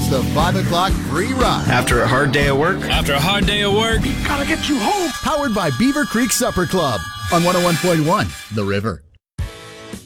It's the 5 o'clock free ride. After a hard day of work? After a hard day of work? Gotta get you home. Powered by Beaver Creek Supper Club on 101.1 The River.